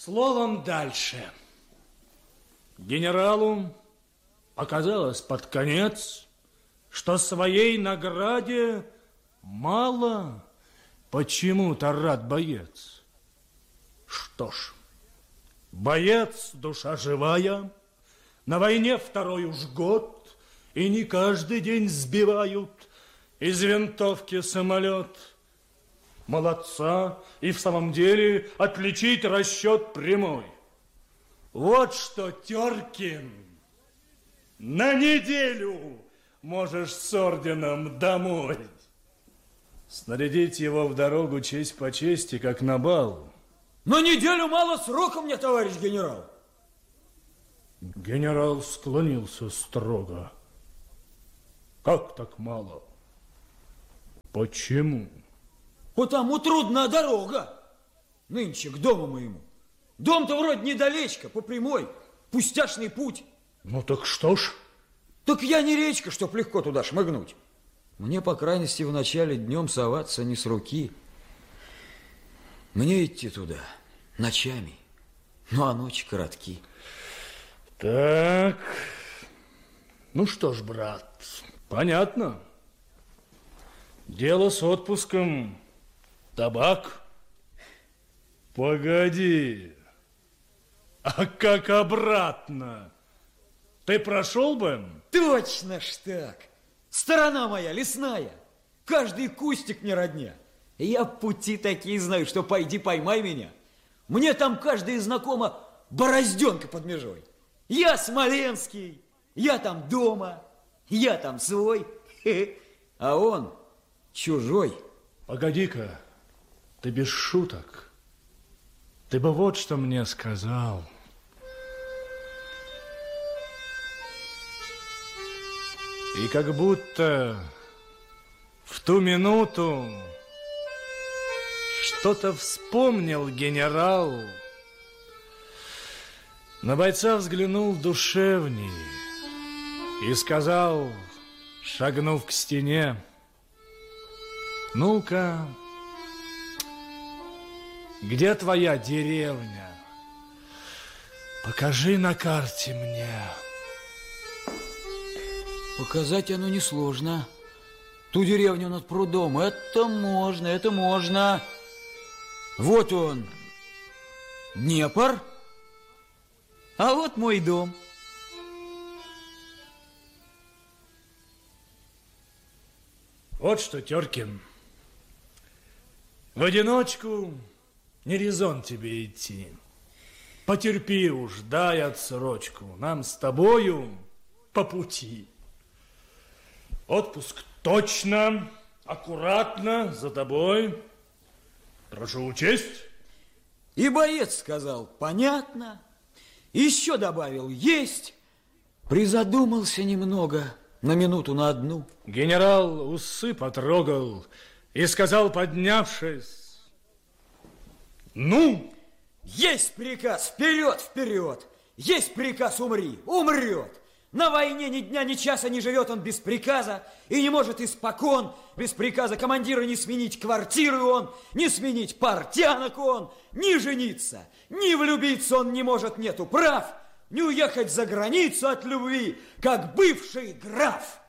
Словом, дальше. Генералу оказалось под конец, что своей награде мало почему-то рад боец. Что ж, боец душа живая, на войне второй уж год, и не каждый день сбивают из винтовки самолет. Молодца, и в самом деле отличить расчет прямой. Вот что, Теркин, на неделю можешь с орденом домой. Снарядить его в дорогу честь по чести, как на бал. На неделю мало срока мне, товарищ генерал. Генерал склонился строго. Как так мало? Почему? Потому трудна дорога нынче к дому моему. Дом-то вроде недалечко, по прямой, пустяшный путь. Ну так что ж? Так я не речка, чтоб легко туда шмыгнуть. Мне, по крайности, вначале днем соваться не с руки. Мне идти туда ночами, ну а ночи коротки. Так, ну что ж, брат, понятно. Дело с отпуском. Табак? Погоди. А как обратно? Ты прошел бы? Точно ж так. Сторона моя лесная. Каждый кустик мне родня. Я пути такие знаю, что пойди поймай меня. Мне там каждый знакома борозденка под межой. Я смоленский, я там дома, я там свой, а он чужой. Погоди-ка. Ты без шуток. Ты бы вот что мне сказал. И как будто в ту минуту что-то вспомнил генерал. На бойца взглянул душевней и сказал, шагнув к стене: ну-ка, где твоя деревня? Покажи на карте мне. Показать оно несложно. Ту деревню над прудом. Это можно, это можно. Вот он, Днепр. А вот мой дом. Вот что, Теркин, в одиночку не резон тебе идти. Потерпи уж, дай отсрочку. Нам с тобою по пути. Отпуск точно, аккуратно, за тобой. Прошу учесть. И боец сказал: понятно. Еще добавил: есть. Призадумался немного, на минуту, на одну. Генерал усы потрогал и сказал, поднявшись: ну? Есть приказ, вперед, вперед. Есть приказ, умри, умрет. На войне ни дня, ни часа не живет он без приказа и не может испокон без приказа командира не сменить квартиры он, не сменить портянок он, ни жениться, ни влюбиться он не может, нету прав, не уехать за границу от любви, как бывший граф.